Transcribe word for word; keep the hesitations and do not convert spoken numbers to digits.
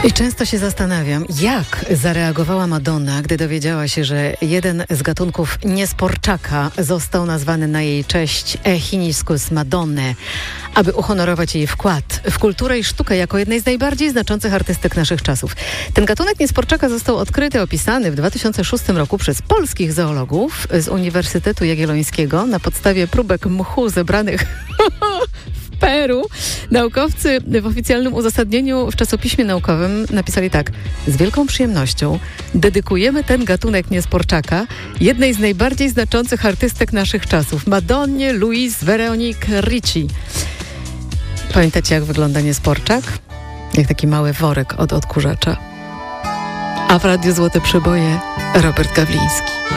I często się zastanawiam, jak zareagowała Madonna, gdy dowiedziała się, że jeden z gatunków niesporczaka został nazwany na jej cześć Echinuscus Madonnae, aby uhonorować jej wkład w kulturę i sztukę jako jednej z najbardziej znaczących artystek naszych czasów. Ten gatunek niesporczaka został odkryty, opisany w dwa tysiące szóstym roku przez polskich zoologów z Uniwersytetu Jagiellońskiego na podstawie próbek mchu zebranych w Peru. Naukowcy w oficjalnym uzasadnieniu w czasopiśmie naukowym napisali tak: z wielką przyjemnością dedykujemy ten gatunek niesporczaka jednej z najbardziej znaczących artystek naszych czasów, Madonnie Louise Veronique Ricci. Pamiętacie, jak wygląda niesporczak? Jak taki mały worek od odkurzacza. A w Radiu Złote Przeboje Robert Gawliński.